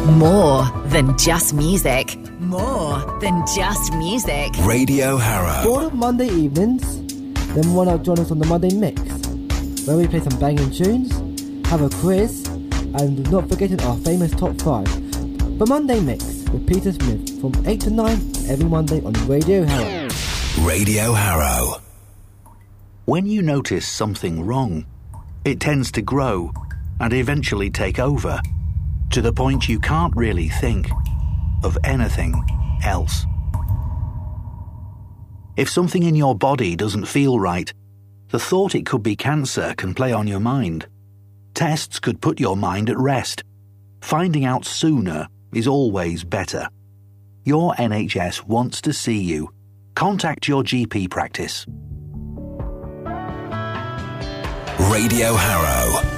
More than just music. More than just music. Radio Harrow. Bored of Monday evenings? Then why not join us on the Monday Mix, where we play some banging tunes, have a quiz, and not forgetting our famous top 5. The Monday Mix with Peter Smith from 8 to 9 every Monday on Radio Harrow. Radio Harrow. When you notice something wrong, it tends to grow and eventually take over, to the point you can't really think of anything else. If something in your body doesn't feel right, the thought it could be cancer can play on your mind. Tests could put your mind at rest. Finding out sooner is always better. Your NHS wants to see you. Contact your GP practice. Radio Harrow.